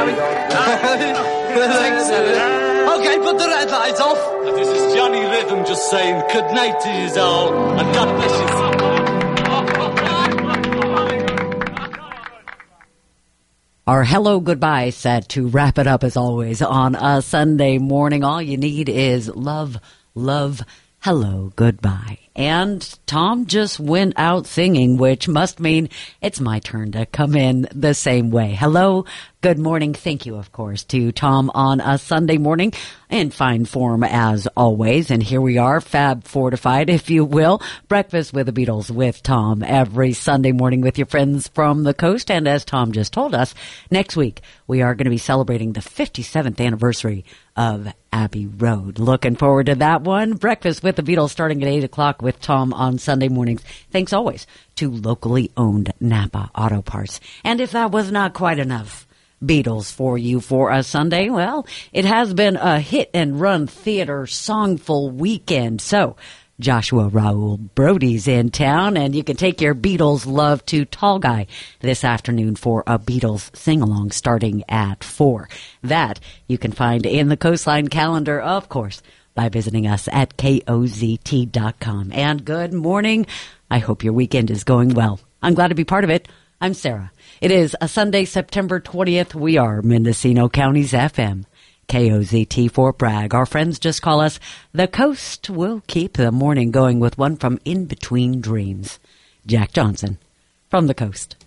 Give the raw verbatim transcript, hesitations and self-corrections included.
Sammy. Thanks, Sammy. Okay, put the red lights off. This is Johnny Rhythm just saying good night to you all, and God bless you. Our hello goodbye set to wrap it up as always on a Sunday morning. All you need is love, love, hello, goodbye. And Tom just went out singing, which must mean it's my turn to come in the same way. Hello, good morning. Thank you, of course, to Tom on a Sunday morning in fine form as always. And here we are, fab fortified, if you will. Breakfast with the Beatles with Tom every Sunday morning with your friends from the coast. And as Tom just told us, next week we are going to be celebrating the fifty-seventh anniversary of Abbey Road. Looking forward to that one. Breakfast with the Beatles starting at eight o'clock with Tom on Sunday mornings. Thanks always to locally owned Napa Auto Parts. And if that was not quite enough Beatles for you for a Sunday, well, it has been a hit and run theater songful weekend. So Joshua Raoul Brody's in town, and you can take your Beatles love to Tall Guy this afternoon for a Beatles sing-along starting at four. That you can find in the Coastline calendar, of course, by visiting us at K O Z T dot com. And good morning. I hope your weekend is going well. I'm glad to be part of it. I'm Sarah. It is a Sunday, September twentieth. We are Mendocino County's F M. K O Z T for Bragg. Our friends just call us The Coast. We'll keep the morning going with one from In Between Dreams. Jack Johnson from The Coast.